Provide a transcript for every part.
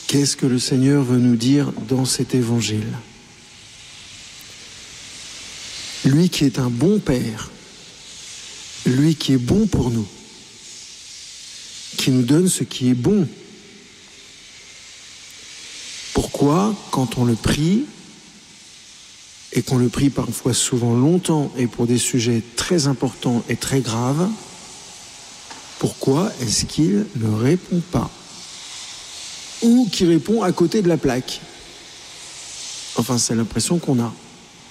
Qu'est-ce que le Seigneur veut nous dire dans cet évangile? Lui qui est un bon Père, lui qui est bon pour nous, qui nous donne ce qui est bon. Pourquoi, quand on le prie, et qu'on le prie parfois souvent longtemps et pour des sujets très importants et très graves, pourquoi est-ce qu'il ne répond pas? Ou qu'il répond à côté de la plaque? Enfin, c'est l'impression qu'on a.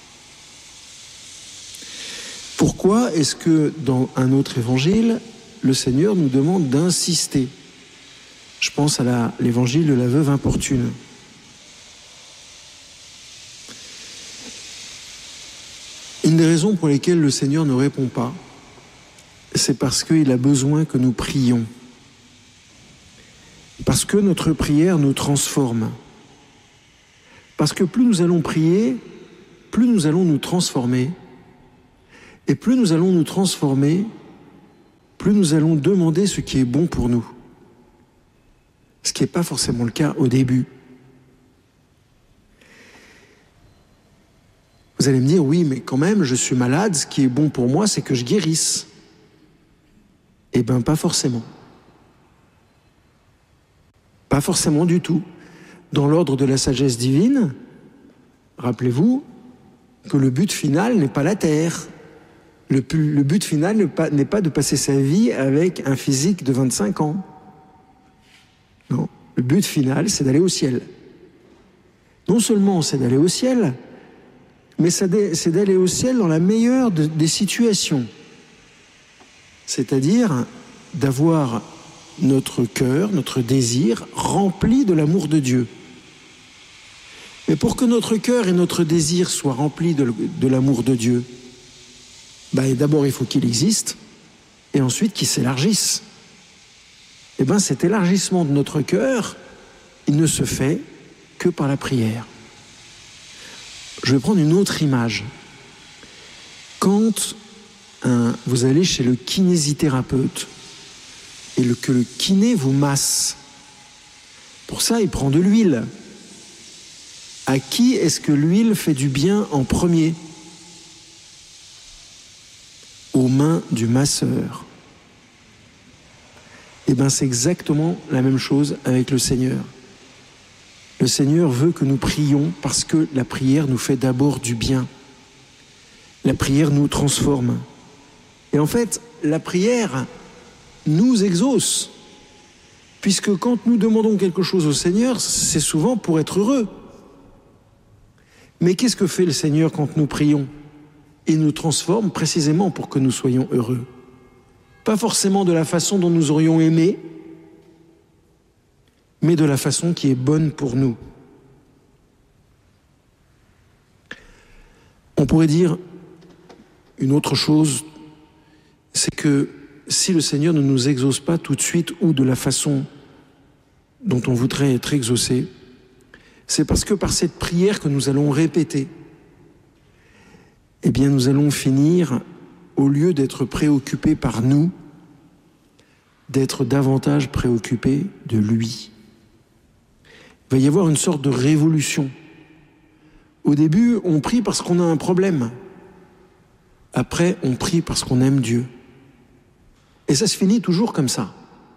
Pourquoi est-ce que dans un autre évangile, le Seigneur nous demande d'insister? Je pense à l'évangile de la veuve importune. Une des raisons pour lesquelles le Seigneur ne répond pas, c'est parce qu'il a besoin que nous prions. Parce que notre prière nous transforme. Parce que plus nous allons prier, plus nous allons nous transformer. Et plus nous allons nous transformer, plus nous allons demander ce qui est bon pour nous. Ce qui n'est pas forcément le cas au début. Vous allez me dire, oui, mais quand même, je suis malade, ce qui est bon pour moi, c'est que je guérisse. Eh bien, pas forcément. Pas forcément du tout. Dans l'ordre de la sagesse divine, rappelez-vous que le but final n'est pas la terre. Le but final n'est pas de passer sa vie avec un physique de 25 ans. Non, le but final, c'est d'aller au ciel. Non seulement c'est d'aller au ciel, mais c'est d'aller au ciel dans la meilleure des situations. C'est-à-dire d'avoir notre cœur, notre désir rempli de l'amour de Dieu. Mais pour que notre cœur et notre désir soient remplis de l'amour de Dieu, d'abord il faut qu'il existe, et ensuite qu'il s'élargisse. Eh bien cet élargissement de notre cœur, il ne se fait que par la prière. Je vais prendre une autre image. Quand vous allez chez le kinésithérapeute et que le kiné vous masse, pour ça il prend de l'huile. À qui est-ce que l'huile fait du bien en premier? Aux mains du masseur. Eh bien c'est exactement la même chose avec le Seigneur. Le Seigneur veut que nous prions parce que la prière nous fait d'abord du bien. La prière nous transforme. Et en fait, la prière nous exauce. Puisque quand nous demandons quelque chose au Seigneur, c'est souvent pour être heureux. Mais qu'est-ce que fait le Seigneur quand nous prions? Il nous transforme précisément pour que nous soyons heureux. Pas forcément de la façon dont nous aurions aimé, mais de la façon qui est bonne pour nous. On pourrait dire une autre chose, c'est que si le Seigneur ne nous exauce pas tout de suite ou de la façon dont on voudrait être exaucé, c'est parce que par cette prière que nous allons répéter, eh bien nous allons finir, au lieu d'être préoccupés par nous, d'être davantage préoccupés de lui. Il va y avoir une sorte de révolution. Au début, on prie parce qu'on a un problème. Après, on prie parce qu'on aime Dieu. Et ça se finit toujours comme ça.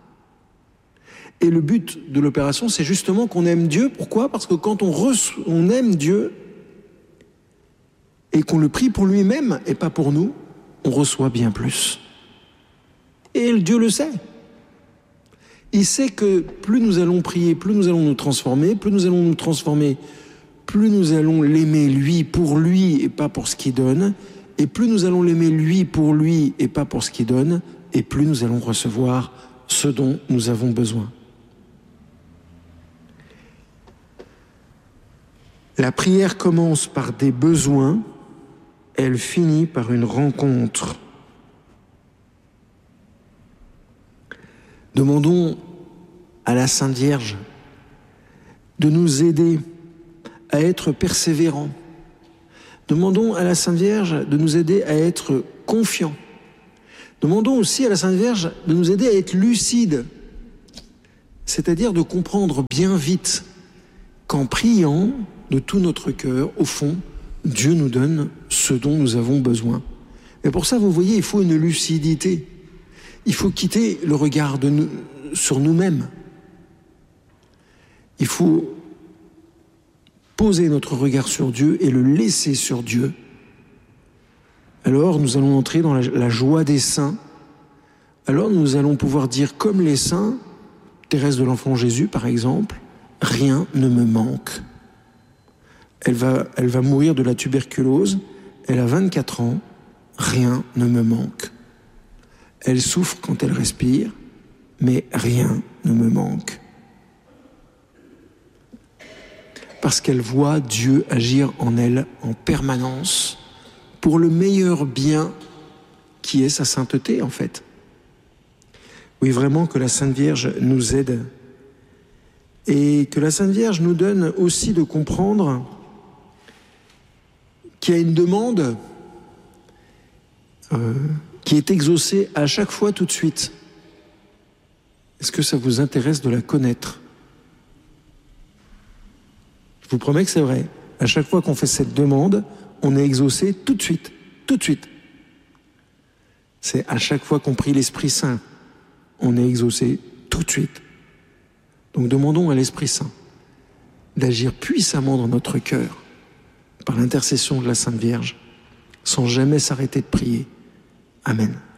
Et le but de l'opération, c'est justement qu'on aime Dieu. Pourquoi? Parce que quand on aime Dieu et qu'on le prie pour lui-même et pas pour nous, on reçoit bien plus. Et Dieu le sait. Il sait que plus nous allons prier, plus nous allons nous transformer, plus nous allons nous transformer, plus nous allons l'aimer lui pour lui et pas pour ce qu'il donne, et plus nous allons l'aimer lui pour lui et pas pour ce qu'il donne, et plus nous allons recevoir ce dont nous avons besoin. La prière commence par des besoins, elle finit par une rencontre. Demandons à la Sainte Vierge de nous aider à être persévérants. Demandons à la Sainte Vierge de nous aider à être confiants. Demandons aussi à la Sainte Vierge de nous aider à être lucides, c'est-à-dire de comprendre bien vite qu'en priant de tout notre cœur, au fond, Dieu nous donne ce dont nous avons besoin. Et pour ça, vous voyez, il faut une lucidité. Il faut quitter le regard sur nous-mêmes. Il faut poser notre regard sur Dieu et le laisser sur Dieu. Alors nous allons entrer dans la joie des saints. Alors nous allons pouvoir dire comme les saints, Thérèse de l'Enfant Jésus par exemple, rien ne me manque. Elle va mourir de la tuberculose, elle a 24 ans, rien ne me manque. Elle souffre quand elle respire, mais rien ne me manque. Parce qu'elle voit Dieu agir en elle en permanence pour le meilleur bien qui est sa sainteté en fait. Oui, vraiment que la Sainte Vierge nous aide et que la Sainte Vierge nous donne aussi de comprendre qu'il y a une demande qui est exaucée à chaque fois tout de suite. Est-ce que ça vous intéresse de la connaître ? Je vous promets que c'est vrai. À chaque fois qu'on fait cette demande, on est exaucé tout de suite, tout de suite. C'est à chaque fois qu'on prie l'Esprit Saint, on est exaucé tout de suite. Donc demandons à l'Esprit Saint d'agir puissamment dans notre cœur par l'intercession de la Sainte Vierge, sans jamais s'arrêter de prier. Amen.